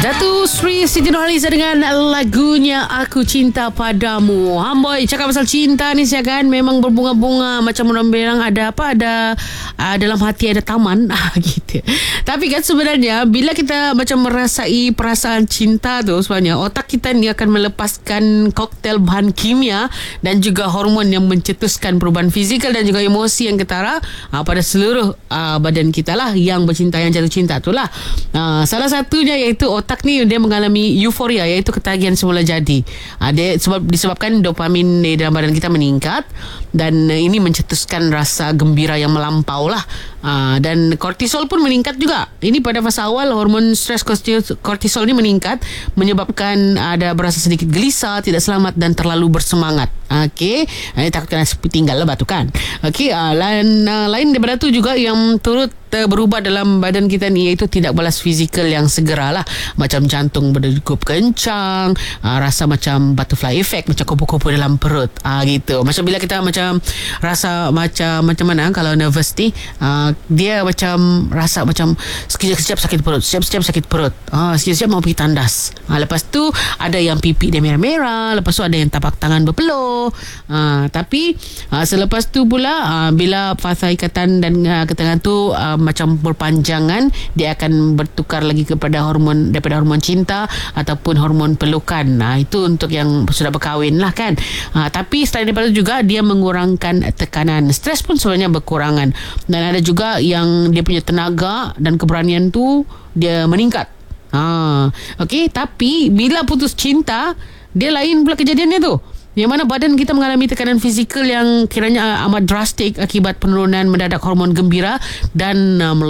Datuk Sri Siti Nurhaliza dengan lagunya Aku Cinta Padamu. Amboi, cakap pasal cinta ni saya kan memang berbunga-bunga macam orang bilang ada apa, ada dalam hati ada taman gitu. Tapi kan sebenarnya bila kita macam merasai perasaan cinta tu, sebenarnya otak kita ni akan melepaskan koktel bahan kimia dan juga hormon yang mencetuskan perubahan fizikal dan juga emosi yang ketara pada seluruh badan kita lah, yang bercinta, yang jatuh cinta tu lah. Salah satunya iaitu otak ni dia mengalami euforia, iaitu ketagihan semula jadi. Dia disebabkan dopamin di dalam badan kita meningkat dan ini mencetuskan rasa gembira yang melampau lah. Dan kortisol pun meningkat juga. Ini pada fasa awal hormon stres kortisol ni meningkat, menyebabkan ada berasa sedikit gelisah, tidak selamat dan terlalu bersemangat. Okey, takut kena tinggal lah batu kan. Okey, lain daripada tu juga yang turut berubah dalam badan kita ni iaitu tidak balas fizikal yang segera lah, macam jantung berdegup kencang, rasa macam butterfly effect, macam kupu-kupu dalam perut gitu. Macam bila kita macam rasa macam mana kalau nervous ni, dia macam rasa macam sekejap sakit perut, sekejap sakit perut, sekejap mau pergi tandas, lepas tu ada yang pipi dia merah-merah, lepas tu ada yang tapak tangan berpeluh. Tapi selepas tu pula bila fasa ikatan dan ketenangan tu macam berpanjangan, dia akan bertukar lagi kepada daripada hormon cinta ataupun hormon pelukan. Itu untuk yang sudah berkahwin lah kan. Tapi selain daripada juga dia mengurangkan tekanan, stres pun sebenarnya berkurangan, dan ada juga yang dia punya tenaga dan keberanian tu dia meningkat. Okey, tapi bila putus cinta dia lain pula kejadiannya tu, yang mana badan kita mengalami tekanan fizikal yang kiranya amat drastik akibat penurunan mendadak hormon gembira dan